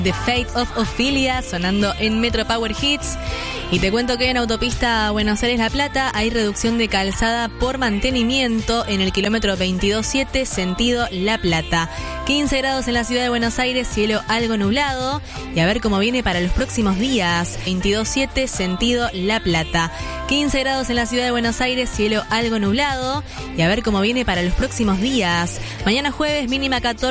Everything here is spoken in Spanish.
The Fate of Ophelia sonando en Metro Power Hits. Y te cuento que en autopista Buenos Aires-La Plata hay reducción de calzada por mantenimiento en el kilómetro 22.7 sentido La Plata. 15 grados en la ciudad de Buenos Aires, cielo algo nublado. Y a ver cómo viene para los próximos días. 22.7 sentido La Plata. 15 grados en la ciudad de Buenos Aires, cielo algo nublado. Y a ver cómo viene para los próximos días. Mañana jueves mínima 14.